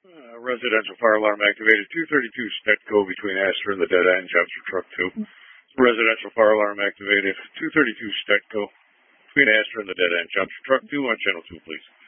Residential fire alarm activated 232 Stetco between Astor and the dead end. Jobs for truck 2. Residential fire alarm activated 232 Stetco between Astor and the dead end. Jobs for truck 2 on channel 2, please.